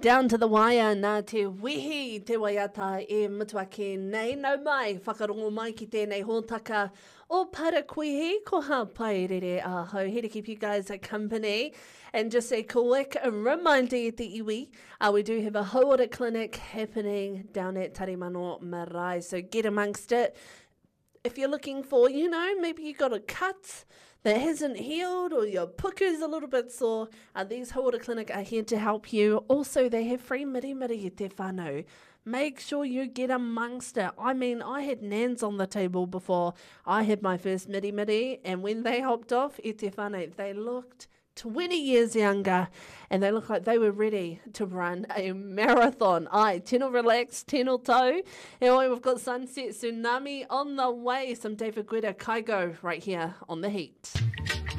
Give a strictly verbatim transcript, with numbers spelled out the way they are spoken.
Down to the wire, nā te wihi te waiata e matuake nei nau mai, whakarongo mai ki tēnei hōtaka o Parakuihi, ko ha pai rere a hau, here to keep you guys at company. And just a quick reminder e te iwi, uh, we do have a Hauora clinic happening down at Tarimano Marae, so get amongst it. If you're looking for, you know, maybe you got a cut that hasn't healed or your puku's a little bit sore, uh, these Hauora Clinic are here to help you. Also, they have free miri miri i te whānau. Make sure you get amongst it. I mean, I had nans on the table before I had my first miri miri, and when they hopped off i te whānau, they looked twenty years younger, and they look like they were ready to run a marathon. Ai, tino relax, tino tau. Anyway, we've got Sunset Tsunami on the way. Some David Guetta Kaigo right here on The Heat.